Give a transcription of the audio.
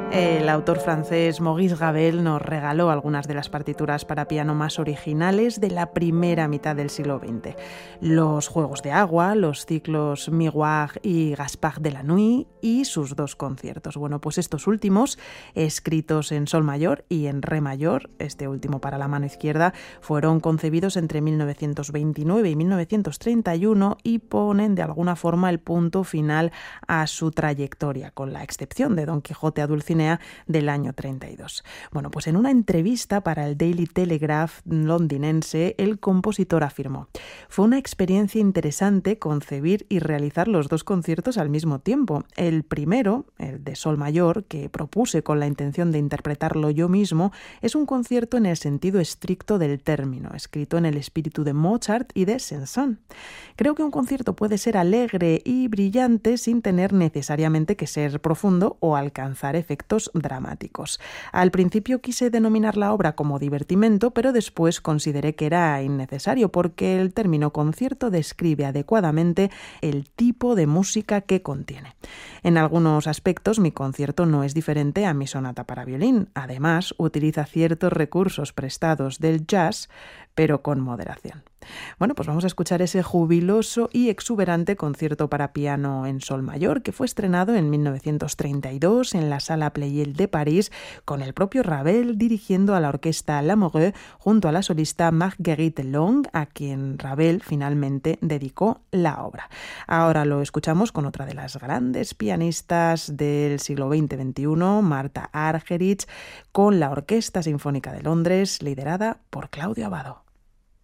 El autor francés Maurice Ravel nos regaló algunas de las partituras para piano más originales de la primera mitad del siglo XX. Los Juegos de Agua, los ciclos Miroir y Gaspard de la Nuit y sus dos conciertos. Bueno, pues estos últimos, escritos en sol mayor y en re mayor, este último para la mano izquierda, fueron concebidos entre 1929 y 1931 y ponen de alguna forma el punto final a su trayectoria, con la excepción de Don Quijote a Dulcinea del año 32. Bueno, pues en una entrevista para el Daily Telegraph londinense, el compositor afirmó: fue una experiencia interesante concebir y realizar los dos conciertos al mismo tiempo. El primero, el de sol mayor, que propuse con la intención de interpretarlo yo mismo, es un concierto en el sentido estricto del término, escrito en el espíritu de Mozart y de Saint-Saëns. Creo que un concierto puede ser alegre y brillante sin tener necesariamente que ser profundo o alcanzar efectos dramáticos. Al principio quise denominar la obra como divertimento, pero después consideré que era innecesario porque el término concierto describe adecuadamente el tipo de música que contiene. En algunos aspectos mi concierto no es diferente a mi sonata para violín. Además, utiliza ciertos recursos prestados del jazz, pero con moderación. Bueno, pues vamos a escuchar ese jubiloso y exuberante concierto para piano en sol mayor que fue estrenado en 1932 en la Sala Pleyel de París, con el propio Ravel dirigiendo a la orquesta Lamoureux junto a la solista Marguerite Long, a quien Ravel finalmente dedicó la obra. Ahora lo escuchamos con otra de las grandes pianistas del siglo XX-XXI, Martha Argerich, con la Orquesta Sinfónica de Londres, liderada por Claudio Abbado.